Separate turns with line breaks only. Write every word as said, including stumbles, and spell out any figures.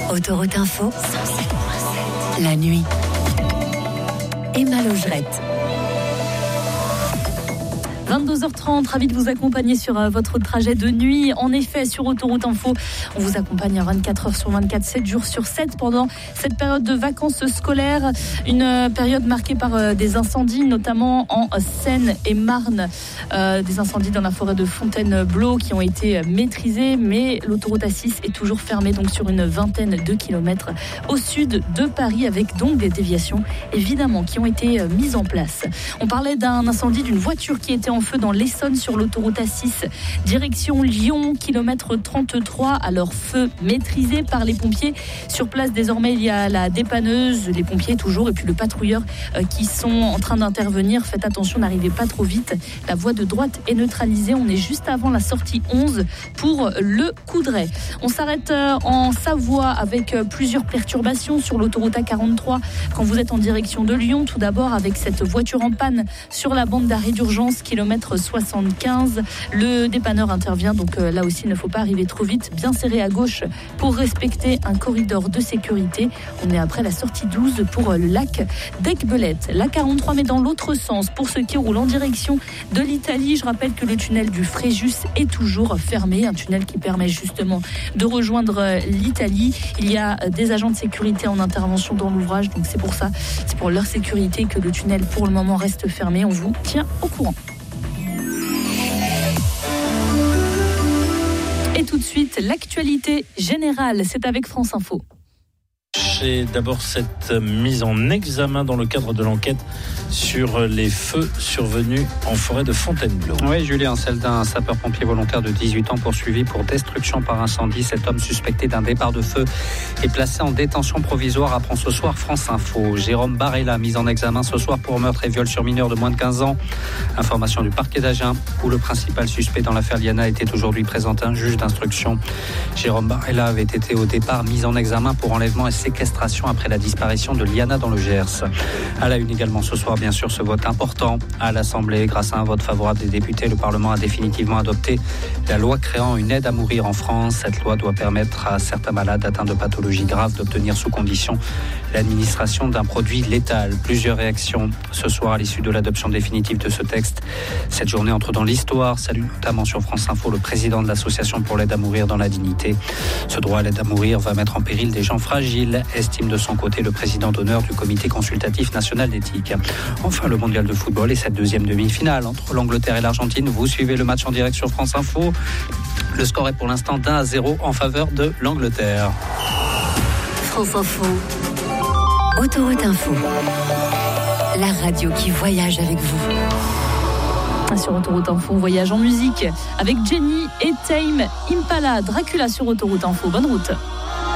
Autoroute Info, la nuit. Emma Logerette.
vingt-deux heures trente, ravi de vous accompagner sur euh, votre trajet de nuit. En effet, sur Autoroute Info, on vous accompagne vingt-quatre heures sur vingt-quatre, sept jours sur sept pendant cette période de vacances scolaires. Une euh, période marquée par euh, des incendies, notamment en Seine-et-Marne. Euh, des incendies dans la forêt de Fontainebleau qui ont été maîtrisés, mais l'autoroute A six est toujours fermée, donc sur une vingtaine de kilomètres au sud de Paris, avec donc des déviations, évidemment, qui ont été euh, mises en place. On parlait d'un incendie d'une voiture qui était en feu dans l'Essonne sur l'autoroute A six, direction Lyon, kilomètre trente-trois, alors feu maîtrisé par les pompiers. Sur place, désormais, il y a la dépanneuse, les pompiers toujours, et puis le patrouilleur euh, qui sont en train d'intervenir. Faites attention, n'arrivez pas trop vite. La voie de droite est neutralisée. On est juste avant la sortie onze pour le Coudray. On s'arrête euh, en Savoie avec euh, plusieurs perturbations sur l'autoroute A quarante-trois quand vous êtes en direction de Lyon. Tout d'abord avec cette voiture en panne sur la bande d'arrêt d'urgence, kilomètre soixante-quinze. Le dépanneur intervient, donc euh, là aussi il ne faut pas arriver trop vite, bien serré à gauche pour respecter un corridor de sécurité. On est après la sortie douze pour euh, le lac d'Aiguebelette. La quarante-trois, mais dans l'autre sens pour ceux qui roulent en direction de l'Italie. Je rappelle que le tunnel du Fréjus est toujours fermé, un tunnel qui permet justement de rejoindre euh, l'Italie. Il y a euh, des agents de sécurité en intervention dans l'ouvrage, donc c'est pour ça, c'est pour leur sécurité que le tunnel pour le moment reste fermé. On vous tient au courant. Et tout de suite, l'actualité générale, c'est avec France Info.
Et d'abord cette mise en examen dans le cadre de l'enquête sur les feux survenus en forêt de Fontainebleau.
Oui, Julien, celle d'un sapeur-pompier volontaire de dix-huit ans poursuivi pour destruction par incendie. Cet homme suspecté d'un départ de feu est placé en détention provisoire, apprend ce soir France Info. Jérôme Barella, mis en examen ce soir pour meurtre et viol sur mineur de moins de quinze ans. Information du parquet d'Agen, où le principal suspect dans l'affaire Liana était aujourd'hui présenté un juge d'instruction. Jérôme Barella avait été au départ mis en examen pour enlèvement et séquestration après la disparition de Liana dans le Gers. À la une également ce soir, bien sûr, ce vote important à l'Assemblée. Grâce à un vote favorable des députés, le Parlement a définitivement adopté la loi créant une aide à mourir en France. Cette loi doit permettre à certains malades atteints de pathologies graves d'obtenir sous condition l'administration d'un produit létal. Plusieurs réactions ce soir à l'issue de l'adoption définitive de ce texte. Cette journée entre dans l'histoire. Salue notamment sur France Info le président de l'association pour l'aide à mourir dans la dignité. Ce droit à l'aide à mourir va mettre en péril des gens fragiles, estime de son côté le président d'honneur du comité consultatif national d'éthique. Enfin, le mondial de football et cette deuxième demi-finale entre l'Angleterre et l'Argentine. Vous suivez le match en direct sur France Info. Le score est pour l'instant d'un à zéro en faveur de l'Angleterre.
France Info. Autoroute Info. La radio qui voyage avec vous.
Sur Autoroute Info, on voyage en musique avec Jenny et Tame Impala. Dracula sur Autoroute Info. Bonne route.